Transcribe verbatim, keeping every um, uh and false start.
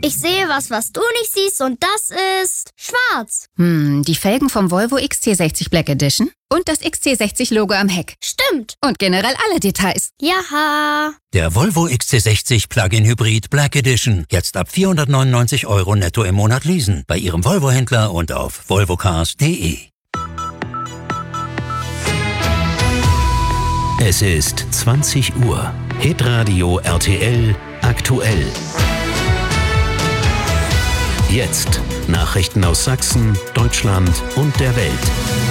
Ich sehe was, was du nicht siehst und das ist schwarz. Hm, die Felgen vom Volvo X C sechzig Black Edition und das X C sechzig Logo am Heck. Stimmt. Und generell alle Details. Jaha. Der Volvo X C sechzig Plug-in Hybrid Black Edition. Jetzt ab vierhundertneunundneunzig Euro netto im Monat leasen. Bei Ihrem Volvo-Händler und auf volvocars punkt de. Es ist zwanzig Uhr. Hitradio R T L aktuell. Jetzt Nachrichten aus Sachsen, Deutschland und der Welt.